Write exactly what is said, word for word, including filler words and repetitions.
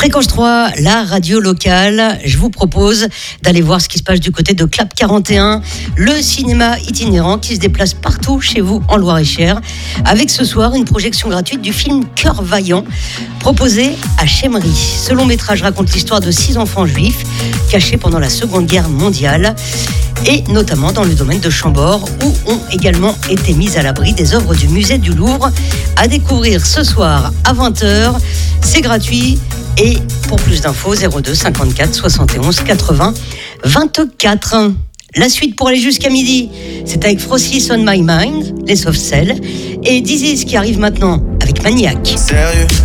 Fréquence trois, la radio locale. Je vous propose d'aller voir ce qui se passe du côté de Clap quarante et un, le cinéma itinérant qui se déplace partout chez vous en Loire-et-Cher, avec ce soir une projection gratuite du film Cœur Vaillant, proposé à Chemry. Ce long métrage raconte l'histoire de six enfants juifs cachés pendant la Seconde Guerre mondiale, et notamment dans le domaine de Chambord, où ont également été mises à l'abri des œuvres du musée du Louvre. À découvrir ce soir à vingt heures. C'est gratuit. Et pour plus d'infos, zéro deux cinquante-quatre soixante et onze quatre-vingts vingt-quatre. La suite pour aller jusqu'à midi, c'est avec Frosty on My Mind, les soft cells, et Disease qui arrive maintenant avec Maniac. Sérieux?